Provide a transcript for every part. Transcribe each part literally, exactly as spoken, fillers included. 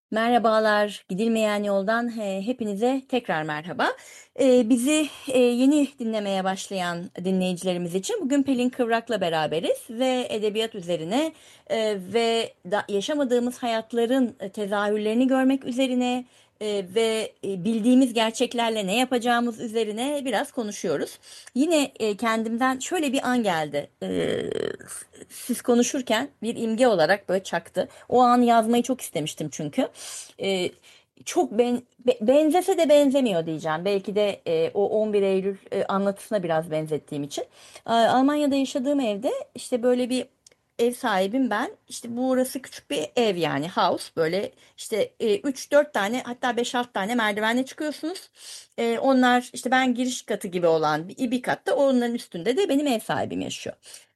Merhabalar, Gidilmeyen Yoldan he- hepinize tekrar merhaba. Ee, bizi e, yeni dinlemeye başlayan dinleyicilerimiz için bugün Pelin Kıvrak'la beraberiz ve edebiyat üzerine e, ve da, yaşamadığımız hayatların e, tezahürlerini görmek üzerine e, ve e, bildiğimiz gerçeklerle ne yapacağımız üzerine biraz konuşuyoruz. Yine e, kendimden şöyle bir an geldi. Ee, siz konuşurken bir imge olarak böyle çaktı. O an yazmayı çok istemiştim çünkü. Ee, çok ben, be- benzese de benzemiyor diyeceğim. Belki de e, o on bir Eylül e, anlatısına biraz benzettiğim için. Ee, Almanya'da yaşadığım evde işte böyle bir ev sahibim ben. İşte burası küçük bir ev yani house. Böyle işte e, üç dört tane hatta beş altı tane merdivenle çıkıyorsunuz. E, onlar işte ben giriş katı gibi olan bir, bir katta onların üstünde de benim ev sahibim yaşıyor.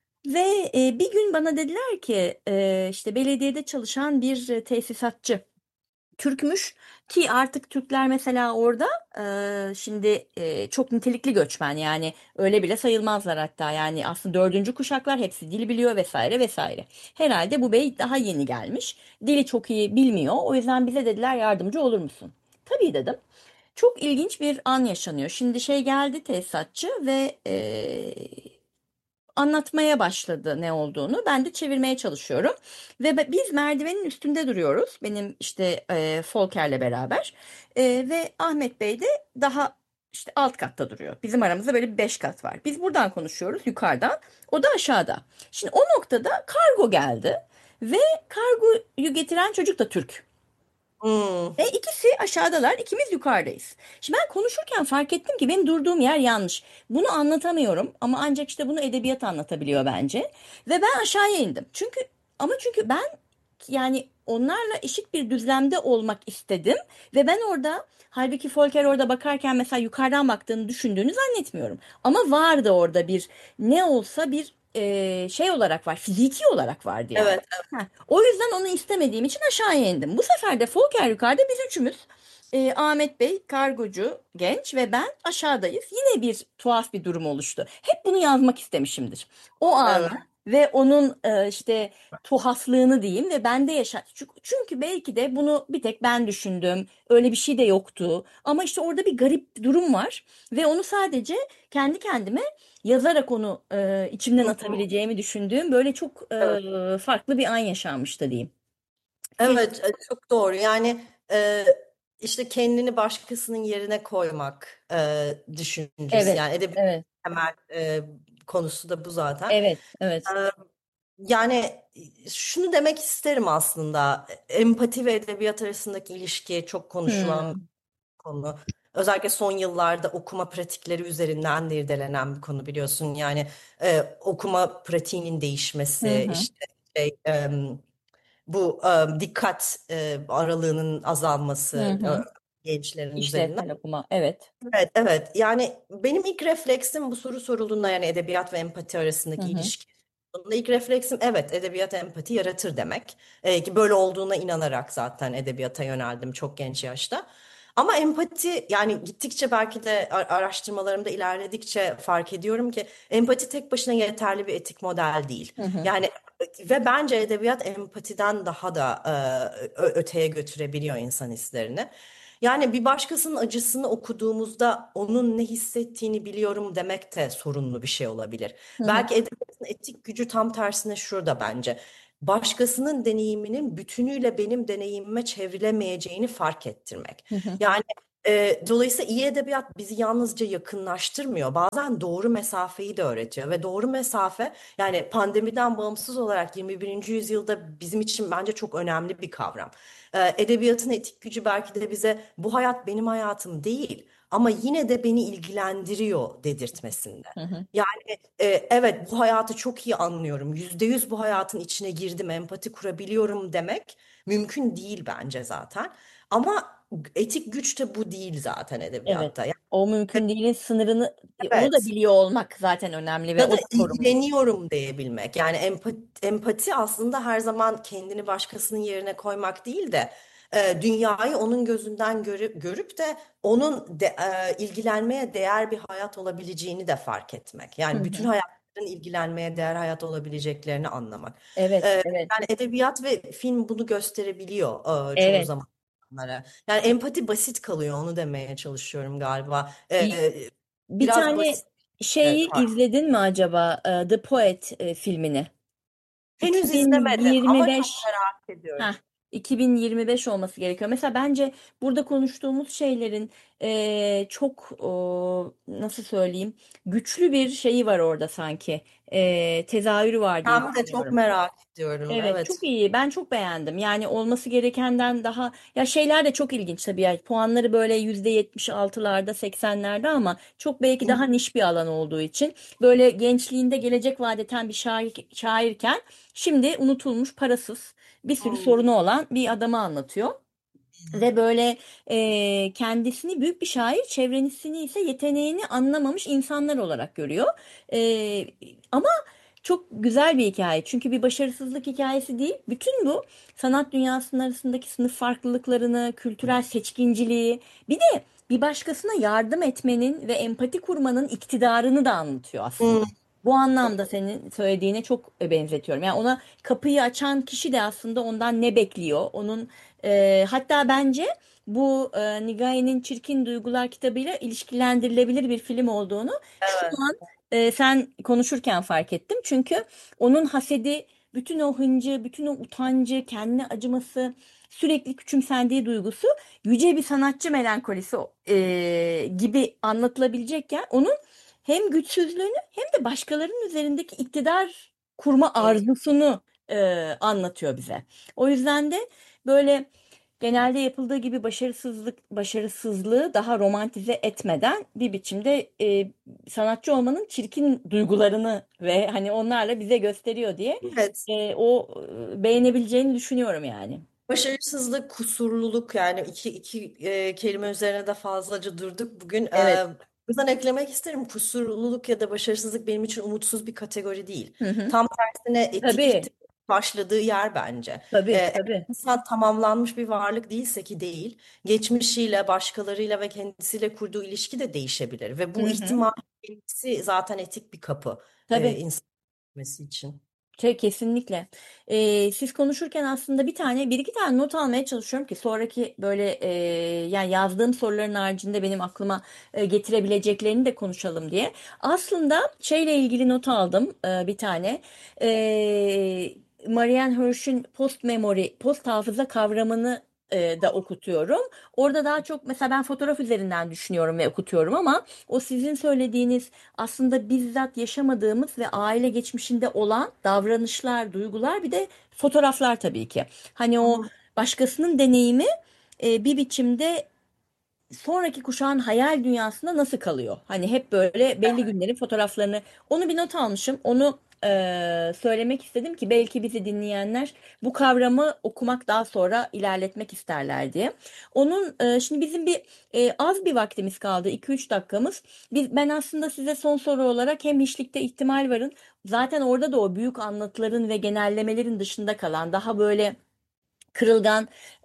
Ve e, bir gün bana dediler ki e, işte belediyede çalışan bir e, tesisatçı Türkmüş ki artık Türkler mesela orada e, şimdi e, çok nitelikli göçmen yani öyle bile sayılmazlar hatta yani aslında dördüncü kuşaklar hepsi dil biliyor vesaire vesaire. Herhalde bu bey daha yeni gelmiş. Dili çok iyi bilmiyor. O yüzden bize dediler yardımcı olur musun? Tabii dedim. Çok ilginç bir an yaşanıyor. Şimdi şey geldi tesisatçı ve e, anlatmaya başladı ne olduğunu. Ben de çevirmeye çalışıyorum. Ve be- biz merdivenin üstünde duruyoruz. Benim işte e, Folker'le beraber. E, ve Ahmet Bey de daha işte alt katta duruyor. Bizim aramızda böyle bir beş kat var. Biz buradan konuşuyoruz yukarıdan. O da aşağıda. Şimdi o noktada kargo geldi. Ve kargoyu getiren çocuk da Türk. Hmm. Ve ikisi aşağıdalar, ikimiz yukarıdayız. Şimdi ben konuşurken fark ettim ki benim durduğum yer yanlış. Bunu anlatamıyorum ama ancak işte bunu edebiyat anlatabiliyor bence. Ve ben aşağıya indim. Çünkü ama çünkü ben yani onlarla eşit bir düzlemde olmak istedim ve ben orada halbuki Folker orada bakarken mesela yukarıdan baktığını düşündüğünü zannetmiyorum. Ama vardı orada bir ne olsa bir e, şey olarak var, fiziki olarak vardı yani. Evet. Heh, o yüzden onu istemediğim için aşağıya indim. Bu sefer de Folker yukarıda biz üçümüz. e, Ahmet Bey, kargocu, genç ve ben aşağıdayız. Yine bir tuhaf bir durum oluştu. Hep bunu yazmak istemişimdir. O anı Evet. ve onun e, işte tuhaflığını diyeyim ve bende yaşa çünkü, çünkü belki de bunu bir tek ben düşündüm. Öyle bir şey de yoktu. Ama işte orada bir garip bir durum var ve onu sadece kendi kendime yazarak onu e, içimden Hı hı. atabileceğimi düşündüğüm böyle çok Evet. e, farklı bir an yaşanmıştı diyeyim. Siz Evet, e, çok doğru. Yani e, işte kendini başkasının yerine koymak e, düşüncesi. evet, Yani edebiyat evet, temel e, konusu da bu zaten. evet, evet. E, Yani şunu demek isterim aslında. Empati ve edebiyat arasındaki ilişki çok konuşulan bir Hmm, konu. Özellikle son yıllarda okuma pratikleri üzerinden de irdelenen bir konu biliyorsun. Yani e, okuma pratiğinin hı değişmesi, hı, işte şey, em, bu em, dikkat e, aralığının azalması hı e, hı. gençlerin üzerinden. İşlevsel okuma, evet. Evet, evet. Yani benim ilk refleksim bu soru sorulduğunda yani edebiyat ve empati Hı arasındaki hı, ilişki. Bunda ilk refleksim evet edebiyat empati yaratır demek. Ee, ki böyle olduğuna inanarak zaten edebiyata yöneldim çok genç yaşta. Ama empati yani gittikçe belki de a- araştırmalarımda ilerledikçe fark ediyorum ki empati tek başına yeterli bir etik model değil. hı hı, Yani ve bence edebiyat empatiden daha da e, ö- öteye götürebiliyor insan hislerini. Yani bir başkasının acısını okuduğumuzda onun ne hissettiğini biliyorum demek de sorunlu bir şey olabilir. hı hı, Belki edebiyatın etik gücü tam tersine şurada bence. Başkasının deneyiminin bütünüyle benim deneyimime çevrilemeyeceğini fark ettirmek. hı hı. Yani e, dolayısıyla iyi edebiyat bizi yalnızca yakınlaştırmıyor. Bazen doğru mesafeyi de öğretiyor ve doğru mesafe yani pandemiden bağımsız olarak yirmi birinci yüzyılda bizim için bence çok önemli bir kavram. Ee, edebiyatın etik gücü belki de bize bu hayat benim hayatım değil ama yine de beni ilgilendiriyor dedirtmesinde. Hı hı. Yani e, evet bu hayatı çok iyi anlıyorum. Yüzde yüz bu hayatın içine girdim, empati kurabiliyorum demek mümkün değil bence zaten. Ama etik güç de bu değil zaten Evet. edebiyatta. Yani, O mümkün değilin sınırını e, onu da evet. biliyor olmak zaten önemli ve Ya da o da sorumluluk. ilgileniyorum diyebilmek. Yani empati, empati aslında her zaman kendini başkasının yerine koymak değil de e, dünyayı onun gözünden görüp, görüp de onun de, e, ilgilenmeye değer bir hayat olabileceğini de fark etmek. Hı Yani bütün hı. hayatların ilgilenmeye değer hayat olabileceklerini anlamak. E, Evet, evet. Yani edebiyat ve film bunu gösterebiliyor e, çoğu Evet. zaman. insanlara. Yani empati basit kalıyor, onu demeye çalışıyorum galiba. Bir, Ee, bir biraz tane basit. Evet, şeyi pardon. izledin mi acaba? e, The Poet e, filmini. Henüz izlemedim ama çok iki bin yirmi beş. merak Heh, ediyorum. iki bin yirmi beş olması gerekiyor. Mesela bence burada konuştuğumuz şeylerin eee, çok o, nasıl söyleyeyim, güçlü bir şeyi var orada sanki. Eee, tezahürü var diye Ben de çok düşünüyorum. merak ediyorum. Evet, çok Evet. iyi. Ben çok beğendim. Yani olması gerekenden daha, ya şeyler de çok ilginç tabii. Yani puanları böyle yüzde yetmiş altılarda, seksenlerde ama çok belki daha niş bir alan olduğu için böyle gençliğinde gelecek vadeten bir şair, şairken şimdi unutulmuş, parasız, bir sürü Hmm. sorunu olan bir adamı anlatıyor. Ve böyle e, kendisini büyük bir şair, çevresini ise yeteneğini anlamamış insanlar olarak görüyor. E, ama çok güzel bir hikaye. Çünkü bir başarısızlık hikayesi değil. Bütün bu sanat dünyasının arasındaki sınıf farklılıklarını, kültürel seçkinciliği, bir de bir başkasına yardım etmenin ve empati kurmanın iktidarını da anlatıyor aslında. Hmm. Bu anlamda senin söylediğine çok benzetiyorum. Yani ona kapıyı açan kişi de aslında ondan ne bekliyor? Onun e, hatta bence bu e, Nigai'nin Çirkin Duygular kitabıyla ilişkilendirilebilir bir film olduğunu şu Evet. an e, sen konuşurken fark ettim. Çünkü onun hasedi, bütün o hıncı, bütün o utancı, kendine acıması, sürekli küçümsendiği duygusu yüce bir sanatçı melankolisi e, gibi anlatılabilecekken onun hem güçsüzlüğünü hem de başkalarının üzerindeki iktidar kurma arzusunu e, anlatıyor bize. O yüzden de böyle genelde yapıldığı gibi başarısızlık başarısızlığı daha romantize etmeden bir biçimde e, sanatçı olmanın çirkin duygularını ve hani onlarla bize gösteriyor diye Evet. e, o e, beğenebileceğini düşünüyorum yani. Başarısızlık, kusurluluk, yani iki, iki e, kelime üzerine de fazlaca durduk bugün. E, Evet. o yüzden eklemek isterim. Kusurluluk ya da başarısızlık benim için umutsuz bir kategori değil. Hı hı. Tam tersine etik Tabii, ihtimal başladığı yer bence. E, tabii, eğer tabii. insan tamamlanmış bir varlık değilse, ki değil, geçmişiyle, başkalarıyla ve kendisiyle kurduğu ilişki de değişebilir. Ve Hı bu hı. ihtimal kendisi zaten etik bir kapı e, Tabii. insan bilmesi için. Şey, kesinlikle. Ee, siz konuşurken aslında bir tane, bir iki tane not almaya çalışıyorum ki sonraki böyle e, yani yazdığım soruların haricinde benim aklıma e, getirebileceklerini de konuşalım diye. Aslında şeyle ilgili not aldım e, bir tane. Ee, Marianne Hirsch'ün post memory, post hafıza kavramını e, da okutuyorum. Orada daha çok mesela ben fotoğraf üzerinden düşünüyorum ve okutuyorum ama o sizin söylediğiniz aslında bizzat yaşamadığımız ve aile geçmişinde olan davranışlar, duygular, bir de fotoğraflar tabii ki. Hani o başkasının deneyimi e, bir biçimde sonraki kuşağın hayal dünyasında nasıl kalıyor? Hani hep böyle belli günlerin fotoğraflarını, onu bir not almışım. Onu e, söylemek istedim ki belki bizi dinleyenler bu kavramı okumak, daha sonra ilerletmek isterler diye. Onun e, şimdi bizim bir e, az bir vaktimiz kaldı, iki üç dakikamız. Biz, ben aslında size son soru olarak hem Hiçlikte ihtimal Var'ın, zaten orada da o büyük anlatıların ve genellemelerin dışında kalan daha böyle kırılgan,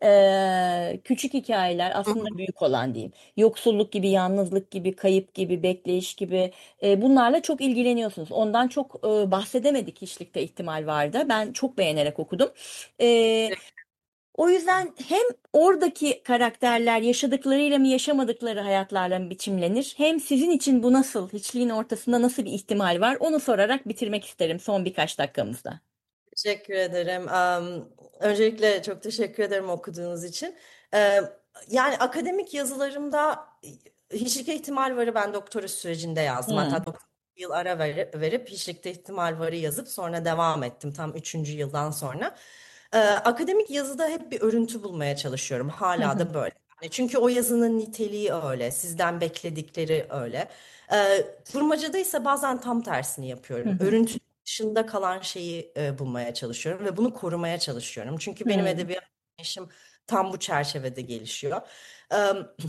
eee, küçük hikayeler, aslında büyük olan diyeyim. Yoksulluk gibi, yalnızlık gibi, kayıp gibi, bekleyiş gibi, eee, bunlarla çok ilgileniyorsunuz. Ondan çok eee, bahsedemedik, Hiçlikte ihtimal vardı. Ben çok beğenerek okudum. Eee, o yüzden hem oradaki karakterler yaşadıklarıyla mı yaşamadıkları hayatlarla mı biçimlenir, hem sizin için bu nasıl, hiçliğin ortasında nasıl bir ihtimal var, onu sorarak bitirmek isterim son birkaç dakikamızda. Teşekkür ederim. Am, öncelikle çok teşekkür ederim okuduğunuz için. Eee, yani akademik yazılarımda hiçlik ihtimal varı ben doktora sürecinde yazdım. Hmm. Hatta doktora bir yıl ara verip, verip hiçlikte ihtimal varı yazıp sonra devam ettim tam üçüncü yıldan sonra. Eee, akademik yazıda hep bir örüntü bulmaya çalışıyorum. Hı Hala hı. da böyle. Yani çünkü o yazının niteliği öyle, sizden bekledikleri öyle. Eee kurmacada ise bazen tam tersini Hı yapıyorum. hı. Örüntü dışında kalan şeyi e, bulmaya çalışıyorum ve bunu korumaya çalışıyorum. Çünkü benim Hmm. edebiyat anlayışım tam bu çerçevede gelişiyor. Eee,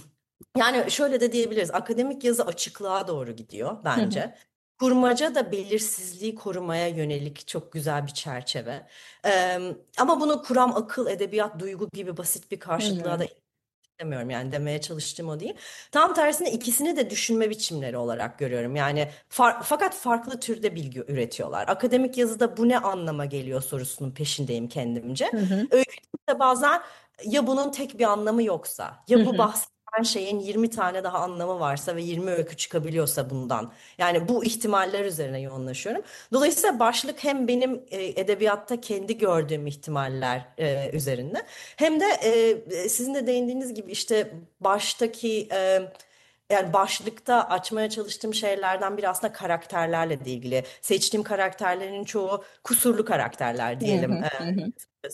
yani şöyle de diyebiliriz. Akademik yazı açıklığa doğru gidiyor Hı hı. bence. Kurmaca da belirsizliği korumaya yönelik çok güzel bir çerçeve. Eee, ama bunu kuram, akıl, edebiyat, duygu gibi basit bir Hı karşıtlığa hı. da demiyorum, yani demeye çalıştığım o değil. Tam tersine ikisini de düşünme biçimleri olarak görüyorum. Yani far- fakat farklı türde bilgi üretiyorlar. Akademik yazıda bu ne anlama geliyor sorusunun peşindeyim kendimce. Hı hı. Öyküde bazen ya bunun tek bir anlamı yoksa, Hı ya bu hı. bahsedilen şeyin yirmi tane daha anlamı varsa ve yirmi öykü çıkabiliyorsa bundan. Yani bu ihtimaller üzerine yoğunlaşıyorum. Dolayısıyla başlık hem benim e, edebiyatta kendi gördüğüm ihtimaller e, üzerinde, hem de e, e, sizin de değindiğiniz gibi işte baştaki e, yani başlıkta açmaya çalıştığım şeylerden biri aslında karakterlerle de ilgili. Seçtiğim karakterlerin çoğu kusurlu karakterler Hı diyelim. hı. Hı hı.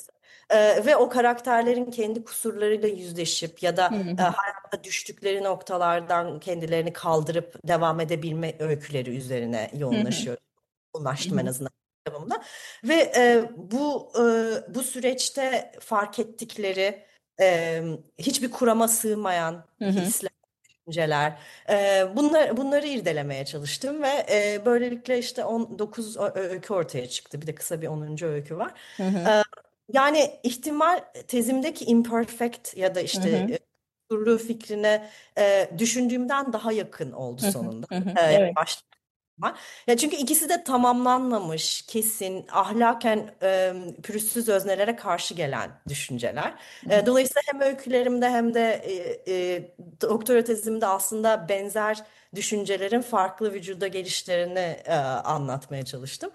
Ee, ve o karakterlerin kendi kusurlarıyla yüzleşip ya Hı da e, hı. hayatta düştükleri noktalardan kendilerini kaldırıp devam edebilme öyküleri üzerine Hı hı. yoğunlaşıyor. Hı Yoğunlaştım en hı. azından kitabımda. Ve e, bu e, bu süreçte fark ettikleri e, hiçbir kurama sığmayan Hı hı. hisler, düşünceler, e, bunlar, bunları irdelemeye çalıştım ve e, böylelikle işte on dokuz ö- öykü ortaya çıktı. Bir de kısa bir onuncu öykü var. Hı hı. Yani ihtimal tezimdeki imperfect ya da Hı işte hı. e, kusurlu fikrine e, düşündüğümden daha yakın oldu Hı hı. sonunda. Hı hı. E, yani Evet. başta ihtimal. Ya çünkü ikisi de tamamlanmamış, kesin, ahlaken e, pürüzsüz öznelere karşı gelen düşünceler. Hı E, hı. dolayısıyla hem öykülerimde hem de e, e, doktora tezimde aslında benzer düşüncelerin farklı vücuda gelişlerini e, anlatmaya çalıştım.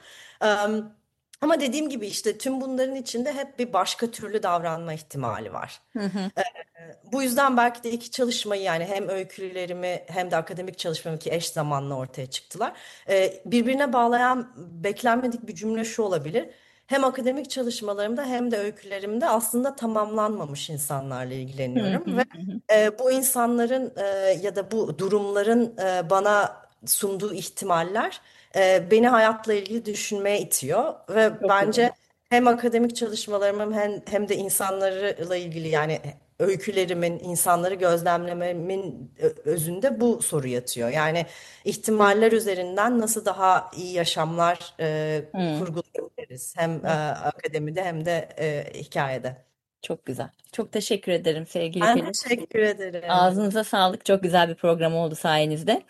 E, Ama dediğim gibi işte tüm bunların içinde hep bir başka türlü davranma ihtimali var. Hı hı. Bu yüzden belki de iki çalışmayı, yani hem öykülerimi hem de akademik çalışmamı, ki eş zamanlı ortaya çıktılar, e, birbirine bağlayan beklenmedik bir cümle şu olabilir: hem akademik çalışmalarımda hem de öykülerimde aslında tamamlanmamış insanlarla Hı hı. ilgileniyorum ve Hı hı. e, bu insanların e, ya da bu durumların e, bana sunduğu ihtimaller e, beni hayatla ilgili düşünmeye itiyor ve Çok güzel. bence hem akademik çalışmalarımın hem, hem de insanlarla ilgili, yani öykülerimin, insanları gözlemlememin ö- özünde bu soru yatıyor. Yani ihtimaller üzerinden nasıl daha iyi yaşamlar e, Hı. kurgulayabiliriz, hem e, Evet. akademide hem de e, hikayede. Çok güzel. Çok teşekkür ederim sevgili Ben Pelin. teşekkür ederim. Ağzınıza sağlık. Çok güzel bir program oldu sayenizde.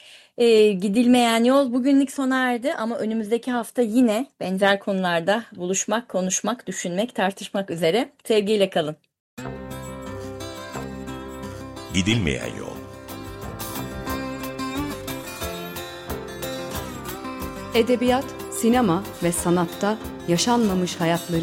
Ee, gidilmeyen yol bugünlük sona erdi ama önümüzdeki hafta yine benzer konularda buluşmak, konuşmak, düşünmek, tartışmak üzere. Sevgiyle kalın. Gidilmeyen yol. Edebiyat, sinema ve sanatta yaşanmamış hayatları